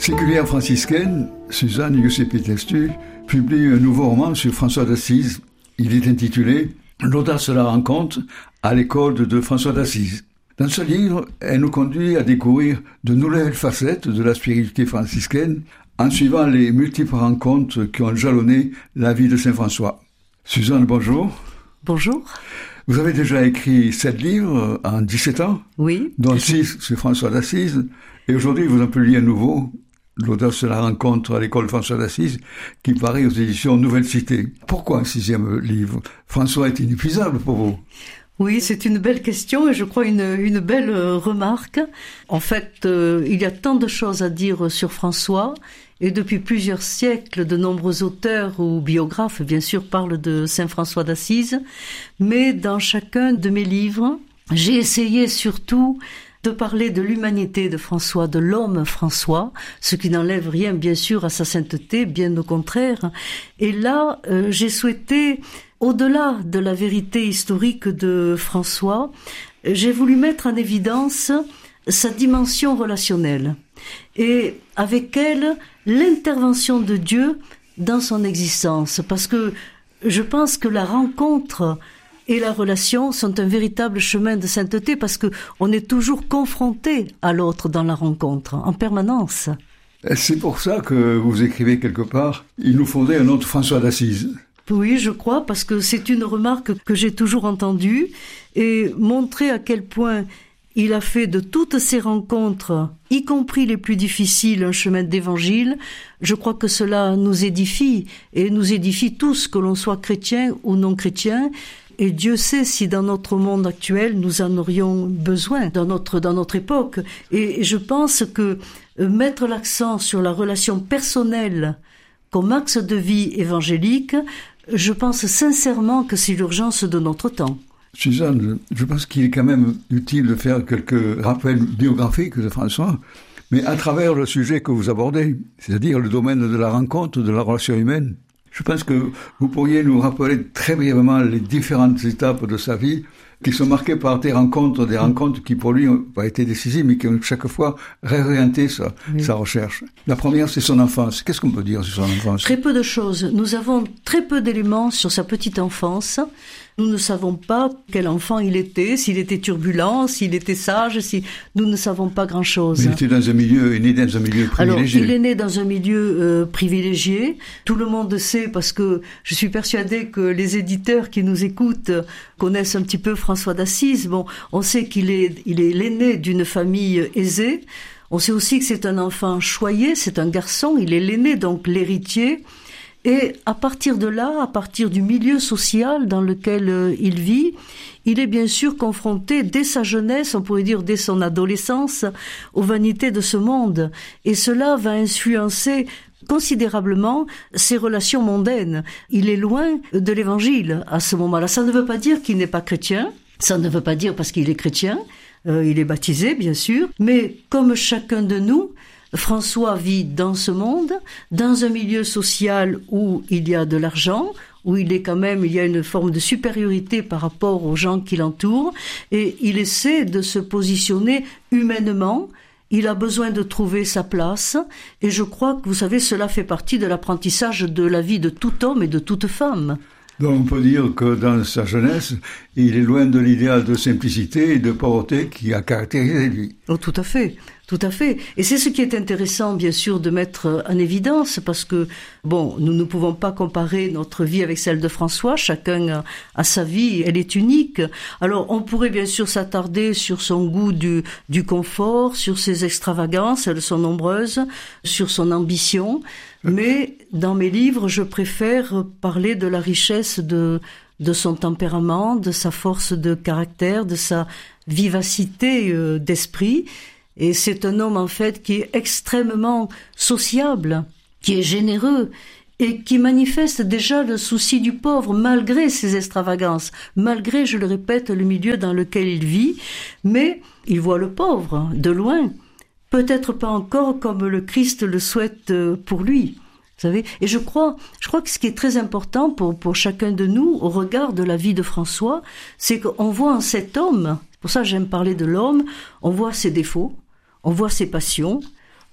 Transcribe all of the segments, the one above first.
Séculière franciscaine, Suzanne Giuseppe-Testu publie un nouveau roman sur François d'Assise. Il est intitulé « L'audace de la rencontre à l'école de François d'Assise ». Dans ce livre, elle nous conduit à découvrir de nouvelles facettes de la spiritualité franciscaine en suivant les multiples rencontres qui ont jalonné la vie de Saint François. Suzanne, bonjour. Bonjour. Vous avez déjà écrit 7 livres en 17 ans, oui, dont 6 sur François d'Assise, et aujourd'hui vous en publiez un nouveau, L'audace de la rencontre à l'école François d'Assise, qui paraît aux éditions Nouvelle Cité. Pourquoi un 6e livre? François est inépuisable pour vous. Oui, c'est une belle question et je crois une belle remarque. En fait, il y a tant de choses à dire sur François et depuis plusieurs siècles, de nombreux auteurs ou biographes, bien sûr, parlent de Saint François d'Assise. Mais dans chacun de mes livres, j'ai essayé surtout de parler de l'humanité de François, de l'homme François, ce qui n'enlève rien, bien sûr, à sa sainteté, bien au contraire. Et là, j'ai souhaité, au-delà de la vérité historique de François, j'ai voulu mettre en évidence sa dimension relationnelle et avec elle l'intervention de Dieu dans son existence, parce que je pense que la rencontre et la relation sont un véritable chemin de sainteté, parce que on est toujours confronté à l'autre dans la rencontre, en permanence. C'est pour ça que vous écrivez quelque part « Il nous faudrait un autre François d'Assise ». Oui, je crois, parce que c'est une remarque que j'ai toujours entendue, et montrer à quel point il a fait de toutes ces rencontres, y compris les plus difficiles, un chemin d'évangile. Je crois que cela nous édifie, et nous édifie tous, que l'on soit chrétien ou non chrétien. Et Dieu sait si dans notre monde actuel, nous en aurions besoin, dans notre époque. Et je pense que mettre l'accent sur la relation personnelle comme axe de vie évangélique, je pense sincèrement que c'est l'urgence de notre temps. Suzanne, je pense qu'il est quand même utile de faire quelques rappels biographiques de François, mais à travers le sujet que vous abordez, c'est-à-dire le domaine de la rencontre, de la relation humaine. Je pense que vous pourriez nous rappeler très brièvement les différentes étapes de sa vie qui sont marquées par des rencontres qui pour lui ont pas été décisives, mais qui ont chaque fois réorienté sa recherche. La première, c'est son enfance. Qu'est-ce qu'on peut dire sur son enfance? Très peu de choses. Nous avons très peu d'éléments sur sa petite enfance. Nous ne savons pas quel enfant il était, s'il était turbulent, s'il était sage, nous ne savons pas grand-chose. Mais il est né dans un milieu privilégié. Alors, il est né dans un milieu privilégié. Tout le monde sait, parce que je suis persuadée que les éditeurs qui nous écoutent connaissent un petit peu François d'Assise. Bon, on sait qu'il est l'aîné d'une famille aisée. On sait aussi que c'est un enfant choyé, c'est un garçon, il est l'aîné, donc l'héritier. Et à partir de là, à partir du milieu social dans lequel il vit, il est bien sûr confronté dès sa jeunesse, on pourrait dire dès son adolescence, aux vanités de ce monde. Et cela va influencer considérablement ses relations mondaines. Il est loin de l'évangile à ce moment-là. Ça ne veut pas dire qu'il n'est pas chrétien, ça ne veut pas dire parce qu'il est chrétien, il est baptisé bien sûr, mais comme chacun de nous, François vit dans ce monde, dans un milieu social où il y a de l'argent, où il y a une forme de supériorité par rapport aux gens qui l'entourent, et il essaie de se positionner humainement. Il a besoin de trouver sa place, et je crois que, vous savez, cela fait partie de l'apprentissage de la vie de tout homme et de toute femme. Donc on peut dire que dans sa jeunesse, il est loin de l'idéal de simplicité et de pauvreté qui a caractérisé lui. Oh, tout à fait. Tout à fait. Et c'est ce qui est intéressant, bien sûr, de mettre en évidence, parce que, bon, nous ne pouvons pas comparer notre vie avec celle de François. Chacun a sa vie, elle est unique. Alors, on pourrait bien sûr s'attarder sur son goût du confort, sur ses extravagances, elles sont nombreuses, sur son ambition. Mais, dans mes livres, je préfère parler de la richesse de son tempérament, de sa force de caractère, de sa vivacité d'esprit. Et c'est un homme, en fait, qui est extrêmement sociable, qui est généreux et qui manifeste déjà le souci du pauvre, malgré ses extravagances, malgré, je le répète, le milieu dans lequel il vit. Mais il voit le pauvre, de loin. Peut-être pas encore comme le Christ le souhaite pour lui. Vous savez, et je crois que ce qui est très important pour chacun de nous, au regard de la vie de François, c'est qu'on voit en cet homme, pour ça j'aime parler de l'homme, on voit ses défauts, on voit ses passions,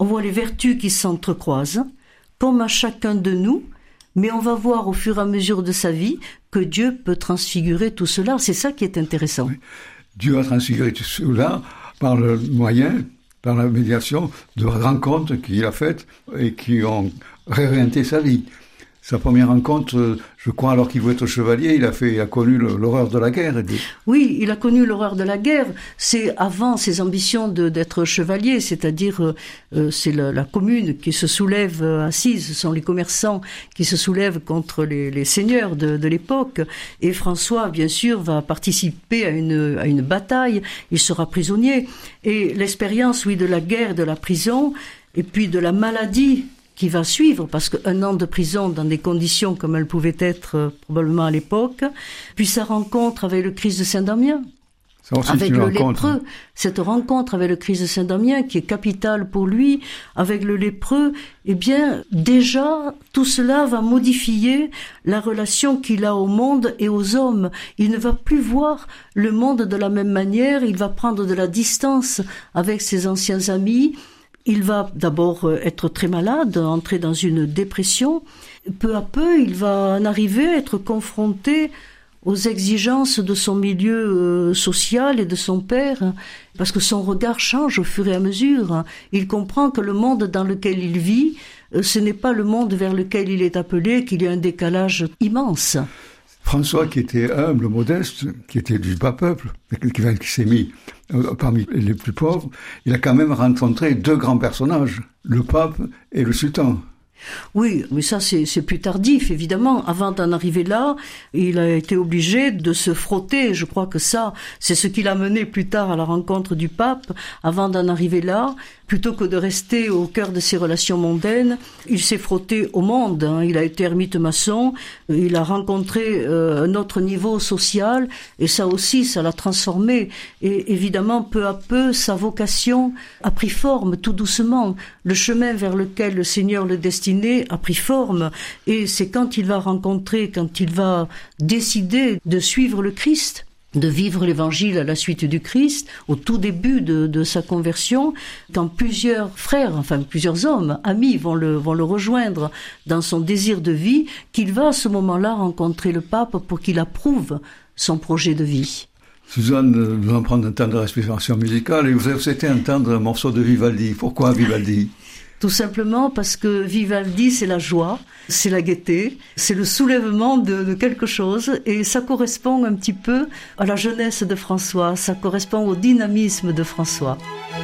on voit les vertus qui s'entrecroisent, comme à chacun de nous, mais on va voir au fur et à mesure de sa vie que Dieu peut transfigurer tout cela. C'est ça qui est intéressant. Oui. Dieu a transfiguré tout cela par le moyen, par la médiation de rencontres qu'il a faites et qui ont réorienté sa vie. Sa première rencontre, je crois, alors qu'il voulait être chevalier, il a connu l'horreur de la guerre. Oui, il a connu l'horreur de la guerre. C'est avant ses ambitions d'être chevalier, c'est-à-dire c'est la commune qui se soulève assise, ce sont les commerçants qui se soulèvent contre les seigneurs de l'époque. Et François, bien sûr, va participer à une bataille, il sera prisonnier. Et l'expérience, oui, de la guerre, de la prison, et puis de la maladie qui va suivre, parce qu'un an de prison dans des conditions comme elles pouvaient être probablement à l'époque, puis sa rencontre avec le Christ de Saint-Damien, avec le lépreux, cette rencontre avec le Christ de Saint-Damien qui est capitale pour lui, avec le lépreux, eh bien déjà tout cela va modifier la relation qu'il a au monde et aux hommes. Il ne va plus voir le monde de la même manière, il va prendre de la distance avec ses anciens amis. Il va d'abord être très malade, entrer dans une dépression. Peu à peu, il va en arriver à être confronté aux exigences de son milieu social et de son père, parce que son regard change au fur et à mesure. Il comprend que le monde dans lequel il vit, ce n'est pas le monde vers lequel il est appelé, qu'il y a un décalage immense. François, qui était humble, modeste, qui était du bas peuple, qui s'est mis parmi les plus pauvres, il a quand même rencontré deux grands personnages, le pape et le sultan. Oui, mais ça c'est plus tardif, évidemment. Avant d'en arriver là, il a été obligé de se frotter. Je crois que ça, c'est ce qui l'a mené plus tard à la rencontre du pape. Avant d'en arriver là, plutôt que de rester au cœur de ses relations mondaines, il s'est frotté au monde. Il a été ermite maçon, il a rencontré un autre niveau social, et ça aussi, ça l'a transformé. Et évidemment, peu à peu, sa vocation a pris forme, tout doucement. Le chemin vers lequel le Seigneur le destinait a pris forme, et c'est quand il va décider de suivre le Christ, de vivre l'évangile à la suite du Christ, au tout début de sa conversion, quand plusieurs frères, enfin plusieurs hommes, amis vont le rejoindre dans son désir de vie, qu'il va à ce moment-là rencontrer le pape pour qu'il approuve son projet de vie. Suzanne, nous allons prendre un temps de respiration musicale et vous avez souhaité entendre un morceau de Vivaldi. Pourquoi Vivaldi ? Tout simplement parce que Vivaldi, c'est la joie, c'est la gaieté, c'est le soulèvement de quelque chose, et ça correspond un petit peu à la jeunesse de François, ça correspond au dynamisme de François.